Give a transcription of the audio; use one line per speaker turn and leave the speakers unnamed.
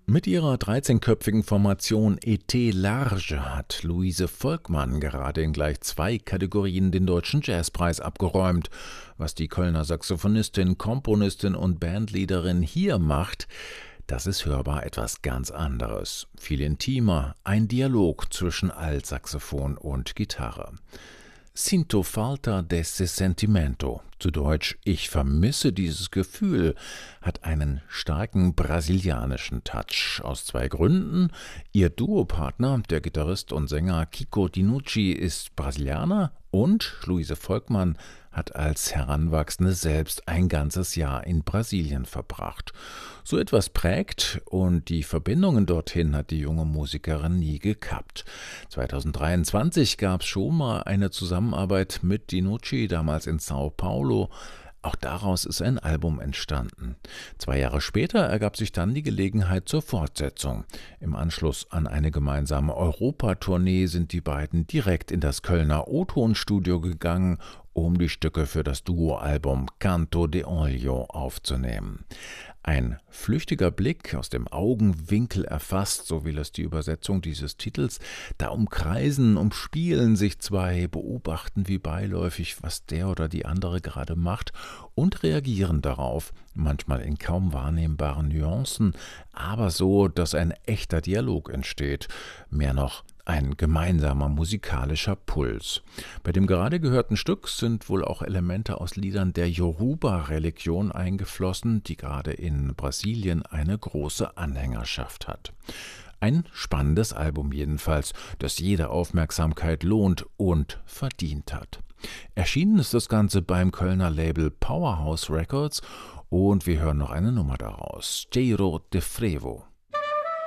Mit ihrer 13-köpfigen Formation Et Large hat Luise Volkmann gerade in gleich 2 Kategorien den Deutschen Jazzpreis abgeräumt. Was die Kölner Saxophonistin, Komponistin und Bandleaderin hier macht, das ist hörbar etwas ganz anderes. Viel intimer, ein Dialog zwischen Altsaxophon und Gitarre. Sinto falta desse sentimento, zu Deutsch Ich vermisse dieses Gefühl, hat einen starken brasilianischen Touch. Aus 2 Gründen. Ihr Duopartner, der Gitarrist und Sänger Kiko Dinucci, ist Brasilianer und Luise Volkmann hat als Heranwachsende selbst ein ganzes Jahr in Brasilien verbracht. So etwas prägt und die Verbindungen dorthin hat die junge Musikerin nie gekappt. 2023 gab es schon mal eine Zusammenarbeit mit Dinucci, damals in Sao Paulo. Auch daraus ist ein Album entstanden. 2 Jahre später ergab sich dann die Gelegenheit zur Fortsetzung. Im Anschluss an eine gemeinsame Europatournee sind die beiden direkt in das Kölner O-Ton-Studio gegangen, um die Stücke für das Duoalbum Canto de Olio aufzunehmen. Ein flüchtiger Blick aus dem Augenwinkel erfasst, so will es die Übersetzung dieses Titels. Da umspielen sich 2, beobachten wie beiläufig, was der oder die andere gerade macht und reagieren darauf, manchmal in kaum wahrnehmbaren Nuancen, aber so, dass ein echter Dialog entsteht. Mehr noch, ein gemeinsamer musikalischer Puls. Bei dem gerade gehörten Stück sind wohl auch Elemente aus Liedern der Yoruba-Religion eingeflossen, die gerade in Brasilien eine große Anhängerschaft hat. Ein spannendes Album jedenfalls, das jede Aufmerksamkeit lohnt und verdient hat. Erschienen ist das Ganze beim Kölner Label Powerhouse Records und wir hören noch eine Nummer daraus, Cheiro de Frevo.